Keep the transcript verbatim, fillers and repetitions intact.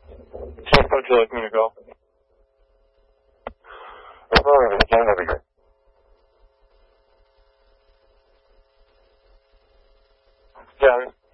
How far would you like me to go? As far as it's going to be good. Yeah,